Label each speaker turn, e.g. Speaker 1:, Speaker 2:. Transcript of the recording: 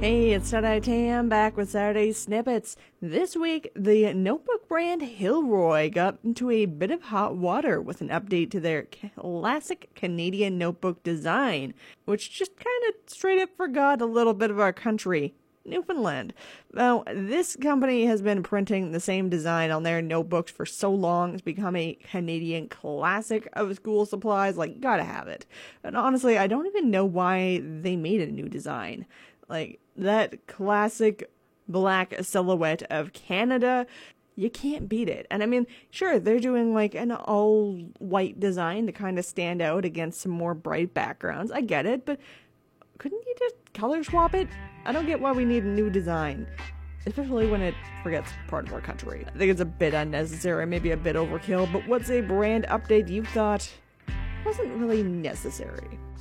Speaker 1: Hey, it's Saturday Tam back with Saturday Snippets. This week, the notebook brand Hilroy got into a bit of hot water with an update to their classic Canadian notebook design, which just kind of straight up forgot a little bit of our country, Newfoundland. Now, this company has been printing the same design on their notebooks for so long, it's become a Canadian classic of school supplies, like, gotta have it. And honestly, I don't even know why they made a new design. Like, that classic black silhouette of Canada, you can't beat it. And I mean, sure, they're doing like an all-white design to kind of stand out against some more bright backgrounds. I get it, but couldn't you just color swap it? I don't get why we need a new design, especially when it forgets part of our country. I think it's a bit unnecessary, maybe a bit overkill, but what's a brand update you thought wasn't really necessary?